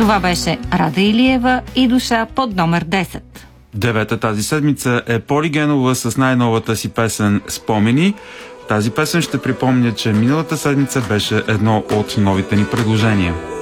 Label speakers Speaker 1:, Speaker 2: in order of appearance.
Speaker 1: Това беше Рада Илиева и Душа под номер 10.
Speaker 2: Девета тази седмица е Поли Генова с най-новата си песен "Спомени". Тази песен ще припомня, че миналата седмица беше едно от новите ни предложения.